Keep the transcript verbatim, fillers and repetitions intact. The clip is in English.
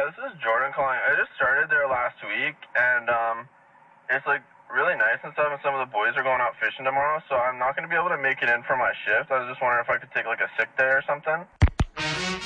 Yeah, this is Jordan calling. I just started there last week, and um, it's like really nice and stuff, and some of the boys are going out fishing tomorrow, so I'm not going to be able to make it in for my shift. I was just wondering if I could take like a sick day or something.